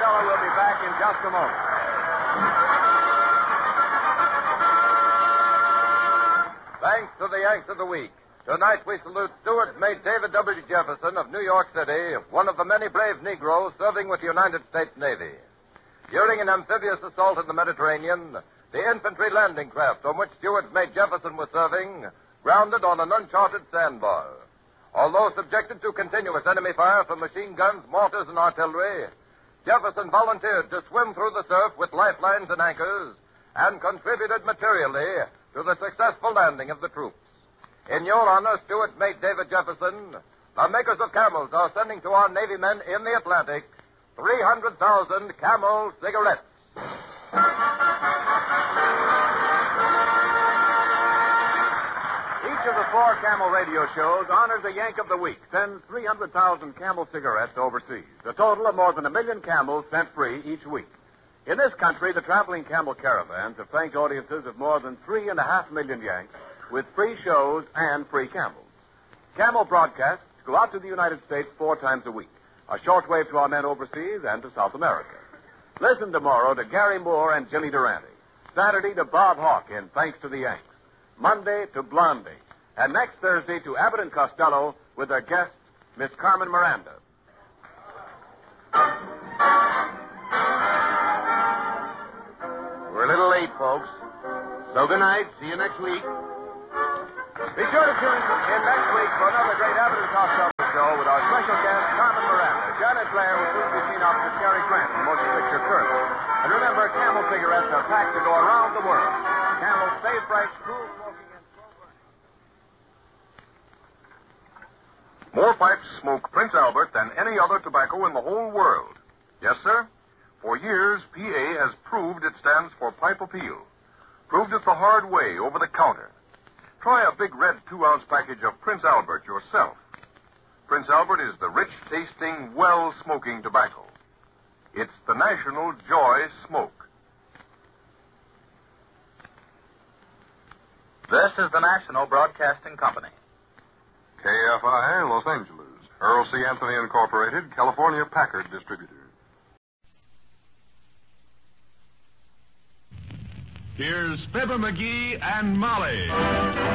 Costello will be back in just a moment. Thanks to the Yanks of the Week. Tonight we salute Stuart-mate David W. Jefferson of New York City, one of the many brave Negroes serving with the United States Navy. During an amphibious assault in the Mediterranean, the infantry landing craft on which Stuart-mate Jefferson was serving grounded on an uncharted sandbar. Although subjected to continuous enemy fire from machine guns, mortars, and artillery, Jefferson volunteered to swim through the surf with lifelines and anchors and contributed materially to the successful landing of the troops. In your honor, Stuart-mate David Jefferson, the makers of Camels are sending to our Navy men in the Atlantic 300,000 Camel cigarettes. Each of the 4 Camel radio shows honors a Yank of the Week, sends 300,000 Camel cigarettes overseas. A total of more than 1 million Camels sent free each week. In this country, the traveling Camel caravans have thanked audiences of more than 3.5 million Yanks with free shows and free Camels. Camel broadcasts go out to the United States 4 times a week, a shortwave to our men overseas and to South America. Listen tomorrow to Gary Moore and Jimmy Durante. Saturday to Bob Hawke in Thanks to the Yanks. Monday to Blondie. And next Thursday to Abbott and Costello with their guest, Miss Carmen Miranda. We're a little late, folks. So good night. See you next week. Be sure to tune in next week for another great Abbott and Costello show with our special guest, Carmen Miranda. Janet Blair will soon be seen opposite Cary Grant in the motion picture Curse. And remember, Camel cigarettes are packed to go around the world. Camel save bright, cool smoking, and slow burning. More pipes smoke Prince Albert than any other tobacco in the whole world. Yes, sir. For years, PA has proved it stands for pipe appeal. Proved it the hard way over the counter. Try a big red 2-ounce package of Prince Albert yourself. Prince Albert is the rich-tasting, well-smoking tobacco. It's the national joy smoke. This is the National Broadcasting Company. KFI, Los Angeles. Earl C. Anthony Incorporated, California Packard Distributor. Here's Fibber McGee and Molly.